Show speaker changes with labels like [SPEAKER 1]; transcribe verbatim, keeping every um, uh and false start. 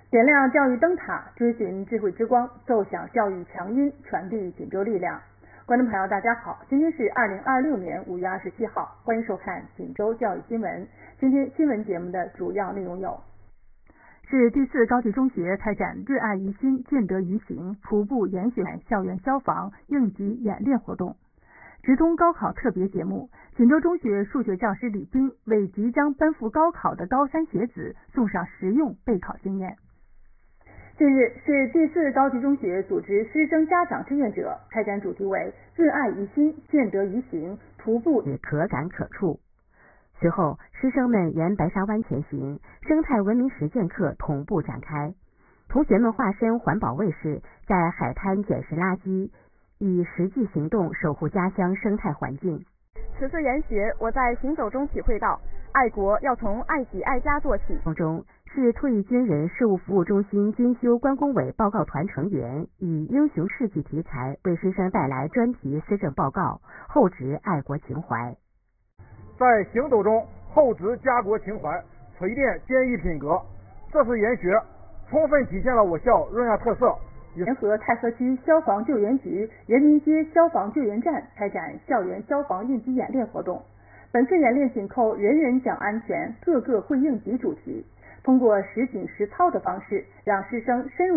[SPEAKER 1] 点亮教育灯塔，追寻智慧之光，奏响教育强音，传递锦州力量。观众朋友，大家好，今天是二零二六年五月二十七号，欢迎收看锦州教育新闻。今天新闻节目的主要内容有：市第四高级中学开展“热爱于心，见得于行”徒步研学校园消防应急演练活动；直通高考特别节目，锦州中学数学教师李斌为即将奔赴高考的高三学子送上实用备考经验。近日，市第四高级中学组织师生家长志愿者开展主题为“热爱于心，见得于行”徒步
[SPEAKER 2] 可感可触。随后，师生们沿白沙湾前行，生态文明实践课同步展开。同学们化身环保卫士，在海滩捡拾垃圾，以实际行动守护家乡生态环境。
[SPEAKER 3] 此次研学，我在行走中体会到，爱国要从爱己爱家做起。
[SPEAKER 2] 当中，市退役军人事务服务中心监修关工委报告团成员以英雄事迹题材为师生带来专题施政报告，厚植爱国情怀。
[SPEAKER 4] 在行走中厚植家国情怀，锤炼坚毅品格。这次研学充分体现了我校润亚特色。
[SPEAKER 1] 联合太和区消防救援局人民街消防救援站开展校园消防应急演练活动。本次演练紧扣人人讲安全，个个会应急主题，通过实景实操的方式，让师生深入